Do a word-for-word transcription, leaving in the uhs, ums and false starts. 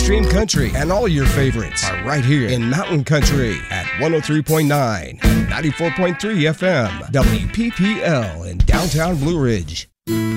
Extreme Country, and all your favorites are right here in Mountain Country at one oh three point nine and ninety-four point three F M, W P P L in downtown Blue Ridge.